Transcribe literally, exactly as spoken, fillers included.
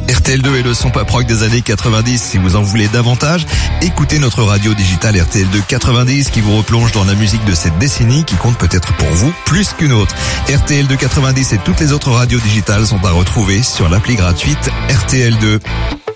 R T L deux est le son pop rock des années quatre-vingt-dix. Si vous en voulez davantage, écoutez notre radio digitale R T L deux quatre-vingt-dix qui vous replonge dans la musique de cette décennie qui compte peut-être pour vous plus qu'une autre. R T L deux quatre-vingt-dix et toutes les autres radios digitales sont à retrouver sur l'appli gratuite R T L deux.